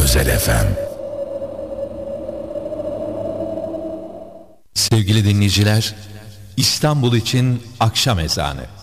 Özel FM. Sevgili dinleyiciler, İstanbul için akşam ezanı.